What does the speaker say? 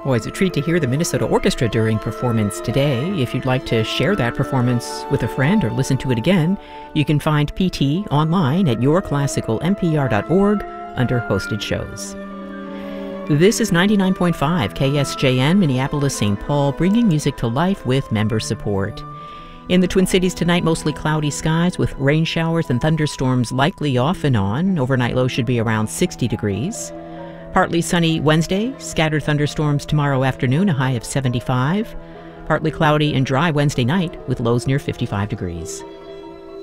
Always a treat to hear the Minnesota Orchestra during performance today. If you'd like to share that performance with a friend or listen to it again, you can find PT online at yourclassicalmpr.org under hosted shows. This is 99.5 KSJN, Minneapolis-St. Paul, bringing music to life with member support. In the Twin Cities tonight, mostly cloudy skies with rain showers and thunderstorms likely off and on. Overnight low should be around 60 degrees. Partly sunny Wednesday, scattered thunderstorms tomorrow afternoon, a high of 75. Partly cloudy and dry Wednesday night with lows near 55 degrees.